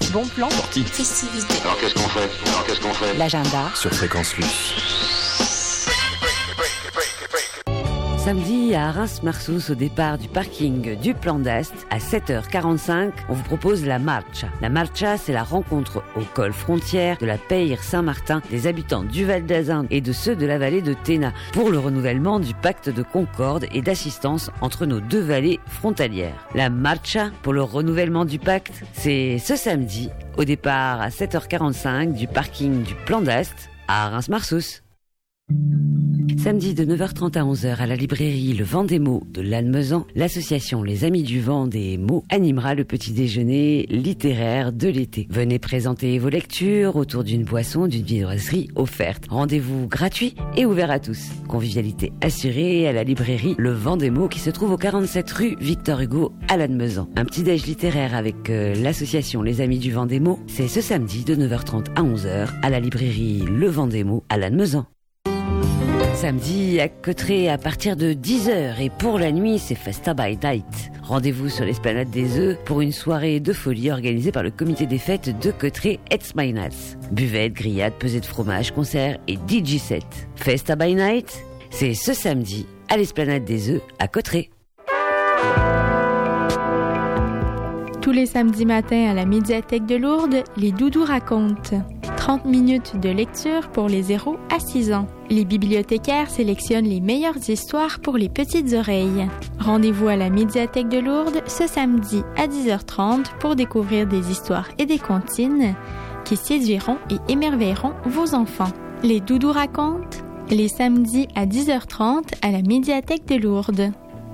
Bon plan. Sortie. Festivité. Alors qu'est-ce qu'on fait L'agenda. Sur Fréquence Luce. Samedi à Reims-Marsous, au départ du parking du Plan d'Est, à 7h45, on vous propose la Marcha. La Marcha, c'est la rencontre au col frontière de la Peyre-Saint-Martin des habitants du Val d'Azun et de ceux de la vallée de Téna pour le renouvellement du pacte de concorde et d'assistance entre nos deux vallées frontalières. La Marcha pour le renouvellement du pacte, c'est ce samedi, au départ à 7h45 du parking du Plan d'Est à Reims-Marsous. Samedi de 9h30 à 11h à la librairie Le Vent des Mots de Lannemezan, l'association Les Amis du Vent des Mots animera le petit déjeuner littéraire de l'été. Venez présenter vos lectures autour d'une boisson d'une viennoiserie offerte. Rendez-vous gratuit et ouvert à tous. Convivialité assurée à la librairie Le Vent des Mots qui se trouve au 47 rue Victor Hugo à Lannemezan. Un petit déj littéraire avec l'association Les Amis du Vent des Mots, c'est ce samedi de 9h30 à 11h à la librairie Le Vent des Mots à Lannemezan. Samedi à Cauterets à partir de 10h et pour la nuit c'est Festa by Night. Rendez-vous sur l'esplanade des Œufs pour une soirée de folie organisée par le comité des fêtes de Cauterets It's My Nights. Buvette, grillade, pesée de fromage, concert et DJ set. Festa by Night, c'est ce samedi à l'esplanade des Œufs à Cauterets. Tous les samedis matins à la médiathèque de Lourdes, les Doudous racontent. 30 minutes de lecture pour les 0 à 6 ans. Les bibliothécaires sélectionnent les meilleures histoires pour les petites oreilles. Rendez-vous à la médiathèque de Lourdes ce samedi à 10h30 pour découvrir des histoires et des comptines qui séduiront et émerveilleront vos enfants. Les Doudous racontent les samedis à 10h30 à la médiathèque de Lourdes.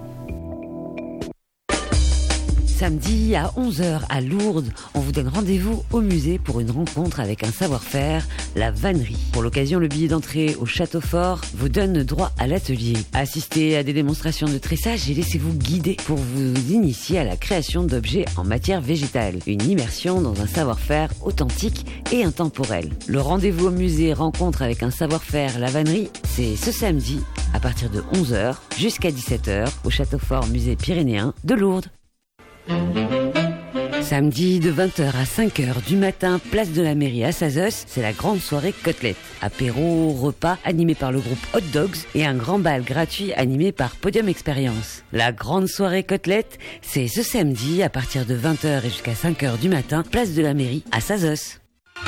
Samedi à 11h à Lourdes, on vous donne rendez-vous au musée pour une rencontre avec un savoir-faire, la vannerie. Pour l'occasion, le billet d'entrée au Château Fort vous donne droit à l'atelier. Assistez à des démonstrations de tressage et laissez-vous guider pour vous initier à la création d'objets en matière végétale. Une immersion dans un savoir-faire authentique et intemporel. Le rendez-vous au musée rencontre avec un savoir-faire, la vannerie, c'est ce samedi à partir de 11h jusqu'à 17h au Château Fort Musée Pyrénéen de Lourdes. Samedi de 20h à 5h du matin, place de la mairie à Sazos, c'est la grande soirée côtelette. Apéro, repas animé par le groupe Hot Dogs et un grand bal gratuit animé par Podium Experience. La grande soirée côtelette, c'est ce samedi à partir de 20h et jusqu'à 5h du matin, place de la mairie à Sazos.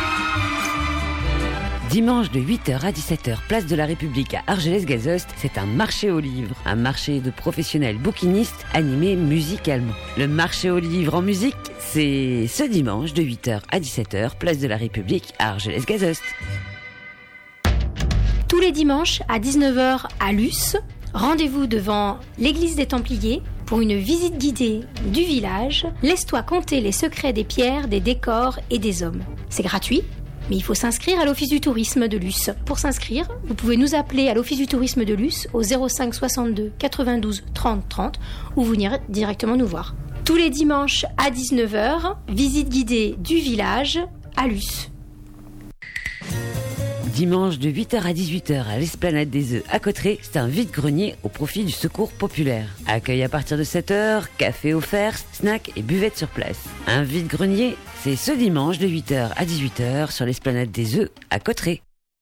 Dimanche de 8h à 17h, place de la République à Argelès-Gazost, c'est un marché aux livres. Un marché de professionnels bouquinistes animé musicalement. Le marché aux livres en musique, c'est ce dimanche de 8h à 17h, place de la République à Argelès-Gazost. Tous les dimanches à 19h à Luce, rendez-vous devant l'église des Templiers pour une visite guidée du village. Laisse-toi compter les secrets des pierres, des décors et des hommes. C'est gratuit. Mais il faut s'inscrire à l'Office du tourisme de Luce. Pour s'inscrire, vous pouvez nous appeler à l'Office du tourisme de Luce au 05 62 92 30 30 ou venir directement nous voir. Tous les dimanches à 19h, visite guidée du village à Luce. Dimanche de 8h à 18h à l'esplanade des Œufs à Cauterets, c'est un vide-grenier au profit du secours populaire. Accueil à partir de 7h, café offert, snack et buvette sur place. Un vide-grenier, c'est ce dimanche de 8h à 18h sur l'esplanade des Œufs à Cauterets.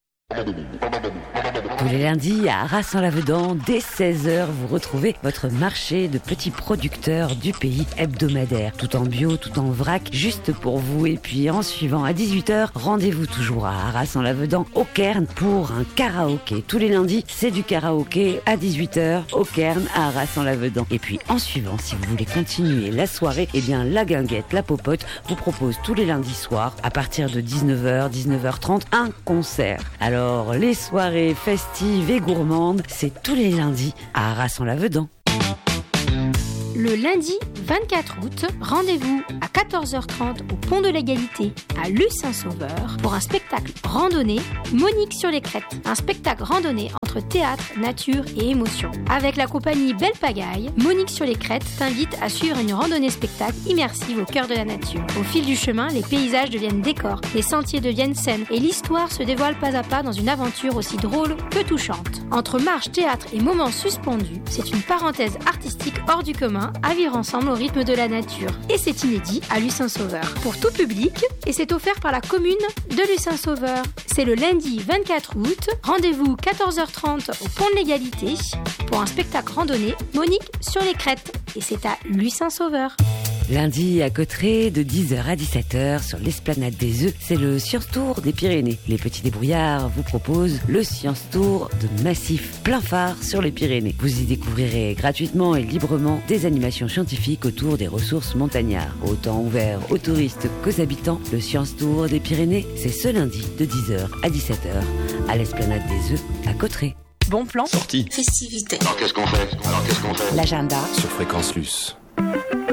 Tous les lundis à Arras-en-Lavedan, dès 16h, vous retrouvez votre marché de petits producteurs du pays hebdomadaire. Tout en bio, tout en vrac, juste pour vous. Et puis en suivant à 18h, rendez-vous toujours à Arras-en-Lavedan, au Cairn, pour un karaoké. Tous les lundis, c'est du karaoké à 18h, au Cairn, à Arras-en-Lavedan. Et puis en suivant, si vous voulez continuer la soirée, eh bien la Guinguette, la Popote, vous propose tous les lundis soirs, à partir de 19h, 19h30, un concert. Alors, les soirées festives et gourmandes, c'est tous les lundis à Arras-en-Lavedan. Le lundi 24 août, rendez-vous à 14h30 au Pont de l'Égalité à Luce-Saint-Sauveur pour un spectacle randonnée Monique sur les crêtes. Un spectacle randonnée entre entre théâtre, nature et émotion. Avec la compagnie Belle Pagaille, Monique sur les crêtes t'invite à suivre une randonnée-spectacle immersive au cœur de la nature. Au fil du chemin, les paysages deviennent décors, les sentiers deviennent scènes et l'histoire se dévoile pas à pas dans une aventure aussi drôle que touchante. Entre marche, théâtre et moments suspendus, c'est une parenthèse artistique hors du commun à vivre ensemble au rythme de la nature. Et c'est inédit à Lucin-Sauveur. Pour tout public, et c'est offert par la commune de Lucin-Sauveur. C'est le lundi 24 août. Rendez-vous 14h30 au Pont de l'Égalité pour un spectacle randonnée Monique sur les crêtes. Et c'est à Lucin-Sauveur. Lundi à Cauterets, de 10h à 17h sur l'esplanade des Œufs, c'est le Science Tour des Pyrénées. Les petits débrouillards vous proposent le Science Tour de Massif, plein phare sur les Pyrénées. Vous y découvrirez gratuitement et librement des animations scientifiques autour des ressources montagnards. Autant ouvert aux touristes qu'aux habitants, le Science Tour des Pyrénées, c'est ce lundi de 10h à 17h à l'esplanade des Œufs à Cauterets. Bon plan. Sortie. Festivité. Alors qu'est-ce qu'on fait L'agenda Sur Fréquence Luce.